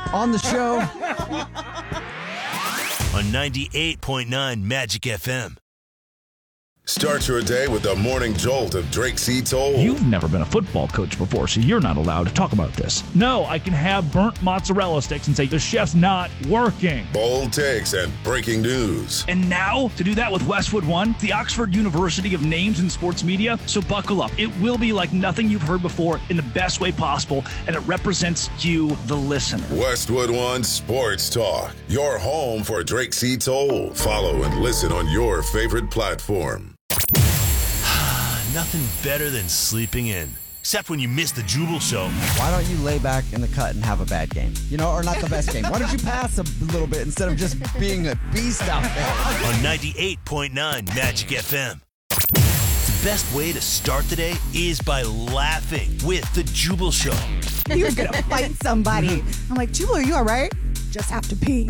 on the show. On 98.9 Magic FM. Start your day with the morning jolt of Drake C. Toll. You've never been a football coach before, so you're not allowed to talk about this. No, I can have burnt mozzarella sticks and say the chef's not working. Bold takes and breaking news. And now, to do that with Westwood One, the Oxford University of names in sports media. So buckle up. It will be like nothing you've heard before in the best way possible, and it represents you, the listener. Westwood One Sports Talk. Your home for Drake C. Toll. Follow and listen on your favorite platform. Nothing better than sleeping in. Except when you miss the Jubal Show. Why don't you lay back in the cut and have a bad game? You know, or not the best game. Why don't you pass a little bit instead of just being a beast out there? On 98.9 Magic FM. The best way to start the day is by laughing with the Jubal Show. You're going to fight somebody. I'm like, Jubal, are you all right? Just have to pee.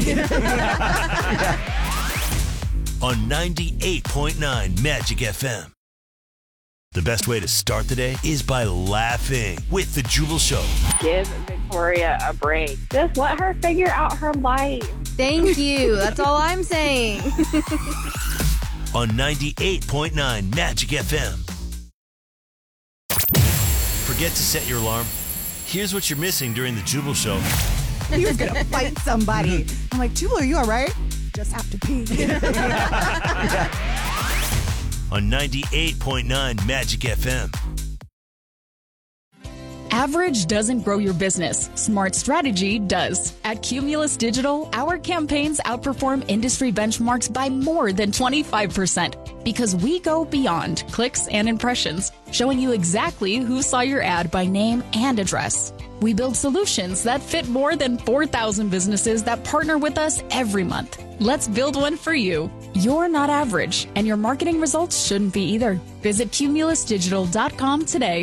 On 98.9 Magic FM. The best way to start the day is by laughing with the Jubal Show. Give Victoria a break. Just let her figure out her life. Thank you. That's all I'm saying. On 98.9 Magic FM. Forget to set your alarm? Here's what you're missing during the Jubal Show. You're going to fight somebody. I'm like, Jubal, are you all right? Just have to pee. On 98.9 Magic FM. Average doesn't grow your business. Smart strategy does. At Cumulus Digital, our campaigns outperform industry benchmarks by more than 25% because we go beyond clicks and impressions, showing you exactly who saw your ad by name and address. We build solutions that fit more than 4,000 businesses that partner with us every month. Let's build one for you. You're not average, and your marketing results shouldn't be either. Visit cumulusdigital.com today.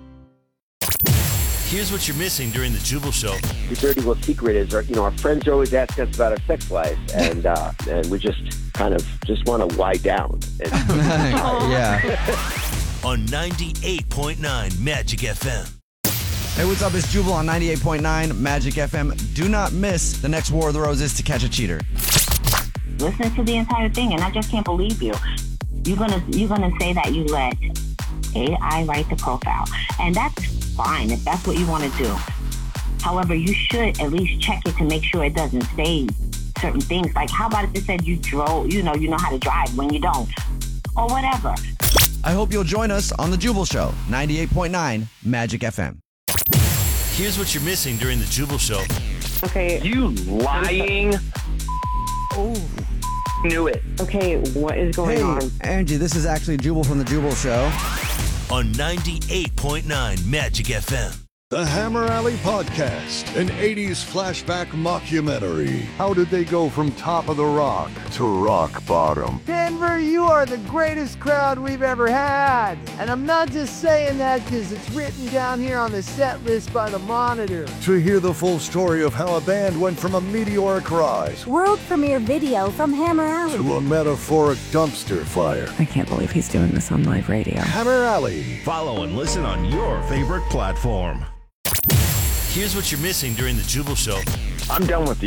Here's what you're missing during the Jubal Show. The dirty little secret is, our friends are always asking us about our sex life, and we just kind of just want to lie down. Yeah. On 98.9 Magic FM. Hey, what's up? It's Jubal on 98.9 Magic FM. Do not miss the next War of the Roses to catch a cheater. Listen to the entire thing, and I just can't believe you. You're gonna say that you let AI write the profile, and that's fine if that's what you want to do. However, you should at least check it to make sure it doesn't say certain things. Like, how about if it said you drove, you know how to drive when you don't, or whatever. I hope you'll join us on the Jubal Show, 98.9 Magic FM. Here's what you're missing during the Jubal Show. Okay. You lying. Oh. Knew it. Okay, what is going on? Angie, this is actually Jubal from the Jubal Show. On 98.9 Magic FM. The Hammer Alley Podcast, an 80s flashback mockumentary. How did they go from top of the rock to rock bottom? Denver, you are the greatest crowd we've ever had. And I'm not just saying that because it's written down here on the set list by the Monitor. To hear the full story of how a band went from a meteoric rise world premiere video from Hammer Alley to a metaphoric dumpster fire. I can't believe he's doing this on live radio. Hammer Alley. Follow and listen on your favorite platform. Here's what you're missing during the Jubal Show. I'm done with you.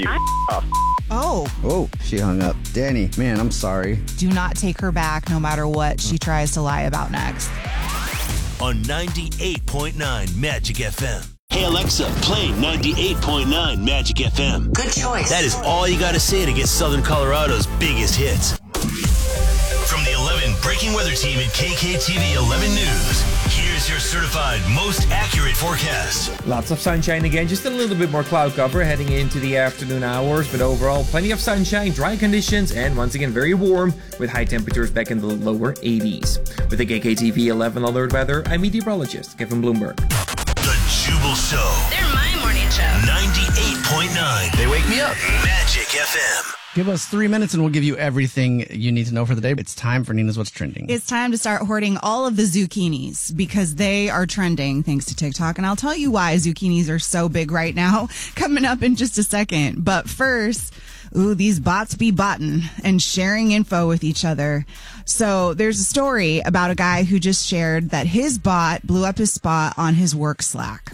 Oh, she hung up. Danny, man, I'm sorry. do not take her back no matter what she tries to lie about next. On 98.9 Magic FM. Hey Alexa, play 98.9 Magic FM. Good choice. That is all you got to say to get Southern Colorado's biggest hits. From the 11 Breaking Weather Team at KKTV 11 News, here's your certified most accurate forecast. Lots of sunshine again, just a little bit more cloud cover heading into the afternoon hours, but overall plenty of sunshine, dry conditions, and once again very warm with high temperatures back in the lower 80s. With the KKTV 11 alert weather, I'm meteorologist Kevin Bloomberg. The Jubal Show. They're my morning show. 98.9. They wake me up. Magic FM. Give us 3 minutes and we'll give you everything you need to know for the day. It's time for Nina's What's Trending. It's time to start hoarding all of the zucchinis because they are trending thanks to TikTok. And I'll tell you why zucchinis are so big right now coming up in just a second. But first, these bots be botting and sharing info with each other. So there's a story about a guy who just shared that his bot blew up his spot on his work Slack.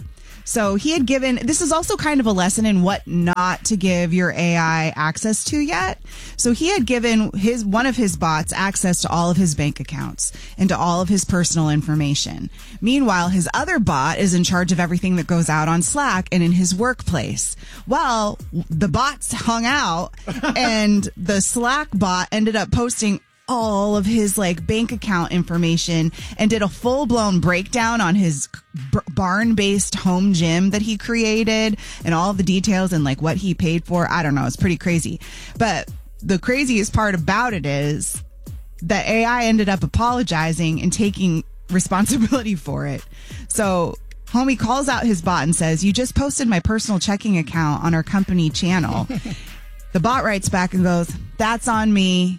So he had given, this is also kind of a lesson in what not to give your AI access to yet. So he had given one of his bots access to all of his bank accounts and to all of his personal information. Meanwhile, his other bot is in charge of everything that goes out on Slack and in his workplace. Well, the bots hung out and the Slack bot ended up posting all of his like bank account information and did a full-blown breakdown on his barn-based home gym that he created and all the details and like what he paid for. I don't know. It's pretty crazy. But the craziest part about it is that AI ended up apologizing and taking responsibility for it. So homie calls out his bot and says, "You just posted my personal checking account on our company channel." The bot writes back and goes, "That's on me."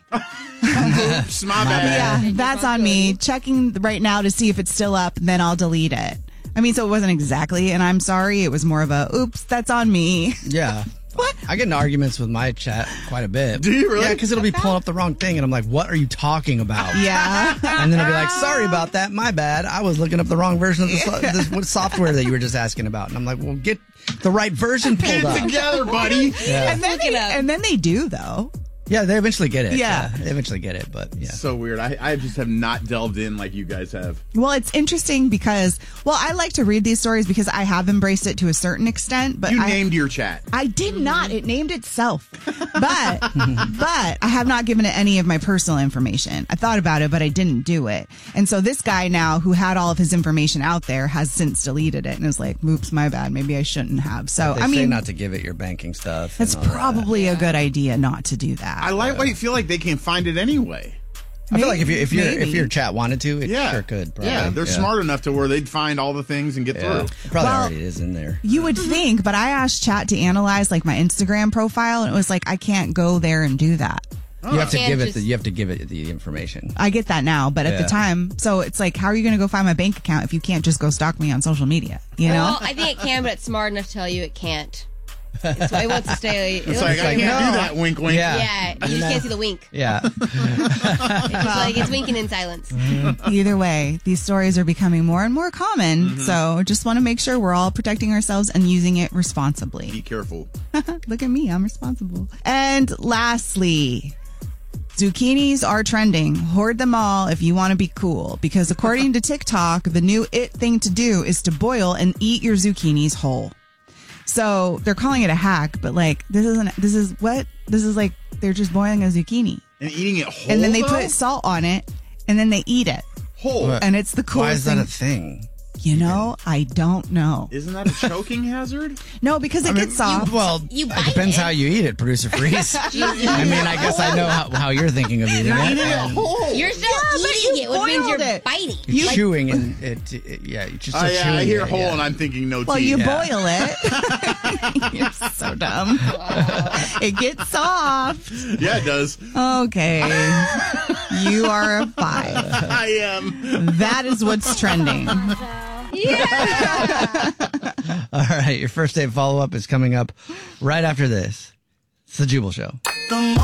Oops, my bad. Yeah, that's on me. Checking right now to see if it's still up, and then I'll delete it. I mean, so it wasn't exactly an "I'm sorry." It was more of a "oops, that's on me." Yeah. What? I get in arguments with my chat quite a bit. Do you really? Yeah, because it'll be pulling up the wrong thing, and I'm like, "What are you talking about?" Yeah. And then I'll be like, "Sorry about that. My bad. I was looking up the wrong version of the software that you were just asking about." And I'm like, "Well, get the right version pulled Get up." it together, buddy. Yeah. And then they do, though. Yeah, they eventually get it. Yeah. They eventually get it, but yeah. So weird. I just have not delved in like you guys have. Well, it's interesting because, I like to read these stories because I have embraced it to a certain extent. But you named your chat. I did not. It named itself. But I have not given it any of my personal information. I thought about it, but I didn't do it. And so this guy now who had all of his information out there has since deleted it and is like, "Oops, my bad. Maybe I shouldn't have." So, They say not to give it your banking stuff. That's probably a good idea not to do that. I lightweight feel like they can't find it anyway. I feel like if your chat wanted to, it sure could. Probably. Yeah, they're smart enough to where they'd find all the things and get through. Probably already is in there. You would think, but I asked chat to analyze like my Instagram profile, and it was like I can't go there and do that. You have to give it. You have to give it the information. I get that now, but at the time, so it's like, how are you going to go find my bank account if you can't just go stalk me on social media? You know? Well, I think it can, but it's smart enough to tell you it can't. So it wants to stay. It's like, I can't do that. Wink, wink. Yeah, you just can't see the wink. Yeah. It's winking in silence. Either way, these stories are becoming more and more common. So just want to make sure we're all protecting ourselves and using it responsibly. Be careful. Look at me. I'm responsible. And lastly, zucchinis are trending. Hoard them all if you want to be cool. Because according to TikTok, the new it thing to do is to boil and eat your zucchinis whole. So they're calling it a hack, but like this is like they're just boiling a zucchini and eating it whole. And then they put salt on it and then they eat it whole. And it's the coolest Why is that thing. a thing? You know, I don't know. Isn't that a choking hazard? No, because it gets soft. It depends how you eat it, Producer Freeze. I mean, I guess I know how you're thinking of eating it. You're still eating it, which means you're biting. You're chewing and you're just chewing. I hear it, whole and I'm thinking no teeth. Well, you boil it. You're so dumb. It gets soft. Yeah, it does. Okay. You are a 5. I am. That is what's trending. Yeah. All right, your first date follow-up is coming up right after this. It's the Jubal Show.